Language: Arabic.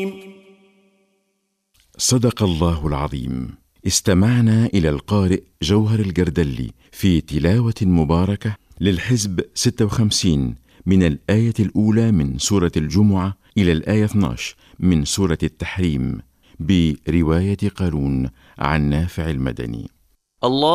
صدق الله العظيم. استمعنا إلى القارئ جوهر الجردلي في تلاوة مباركة للحزب 56 من الآية الأولى من سورة الجمعة إلى الآية 12 من سورة التحريم، برواية قارون عن نافع المدني. الله